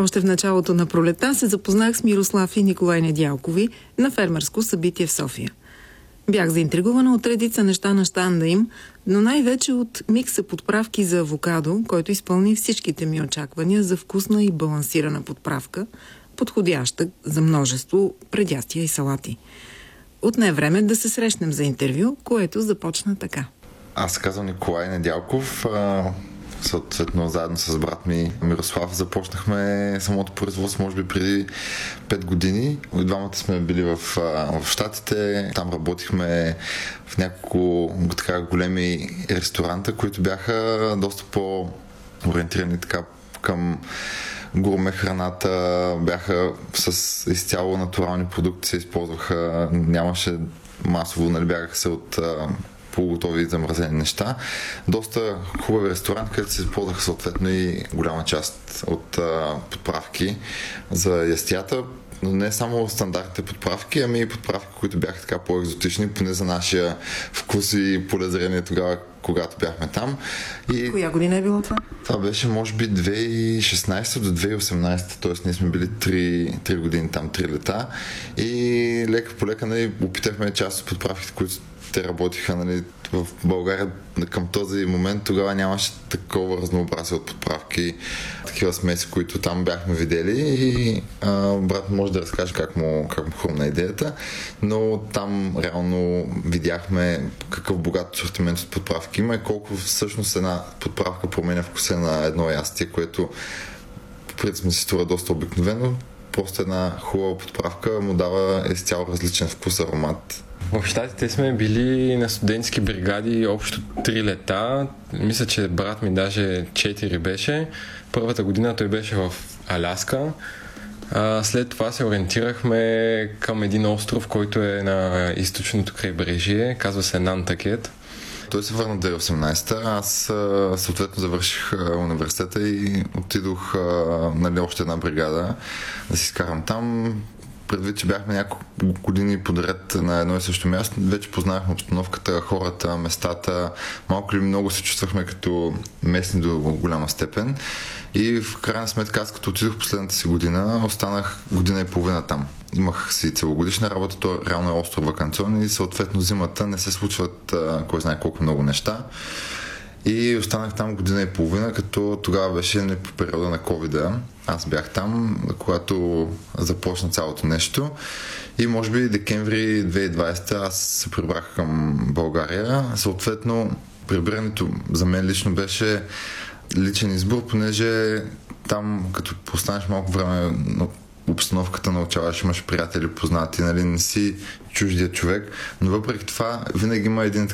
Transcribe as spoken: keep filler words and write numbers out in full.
Още в началото на пролета се запознах с Мирослав и Николай Недялкови на фермерско събитие в София. Бях заинтригувана от редица неща на щанда им, но най-вече от микса подправки за авокадо, който изпълни всичките ми очаквания за вкусна и балансирана подправка, подходяща за множество предястия и салати. Отне време да се срещнем за интервю, което започна така. Аз казвам Николай Недялков. Съответно, заедно с брат ми Мирослав започнахме самото производство, може би преди пет години. И двамата сме били в, в Щатите. Там работихме в няколко така големи ресторанта, които бяха доста по-ориентирани така към гурме храната, бяха с изцяло натурални продукти, се използваха, нямаше масово, нали, бягаха се от полуготови замразени неща. Доста хубави ресторант, където се използваха съответно и голяма част от а, подправки за ястията, но не само стандартните подправки, ами и подправки, които бяха така по-екзотични, поне за нашия вкус и полезрение тогава, когато бяхме там. И коя година е било това? Това беше може би две хиляди и шестнадесета до две хиляди и осемнадесета, т.е. ние сме били три години там, три лета и лека по лека, нали, опитахме част от подправките, които те работиха, нали, в България към този момент. Тогава нямаше такова разнообразие от подправки, такива смеси, които там бяхме видели и а, брат може да разкаже как му, как му хрумна идеята, но там реално видяхме какъв богат асортимент от подправки има и колко всъщност една подправка променя вкуса на едно ястие, което по принцип ми се струва доста обикновено. Просто една хубава подправка му дава изцяло различен вкус, аромат. В Щатите сме били на студентски бригади общо три лета. Мисля, че брат ми даже четири беше. Първата година той беше в Аляска. А след това се ориентирахме към един остров, който е на източното крайбрежие. Казва се Нантакет. Той се върна две хиляди и осемнадесета. Аз съответно завърших университета и отидох на още една бригада да си изкарам там. Предвид, че бяхме няколко години подред на едно и също място, вече познавахме обстановката, хората, местата, малко или много се чувствахме като местни до голяма степен. И в крайна сметка, аз като отидох последната си година, останах година и половина там. Имах си целогодишна работа, то реално е остров ваканционен и съответно зимата не се случват кой знае колко много неща. И останах там година и половина, като тогава беше не по периода на ковида. Аз бях там, когато започна цялото нещо. И може би декември две хиляди и двадесета аз се прибрах към България. Съответно, прибирането за мен лично беше личен избор, понеже там, като останеш малко време, обстановката научаваш, имаш приятели, познати, нали, не си чуждия човек, но въпреки това винаги има един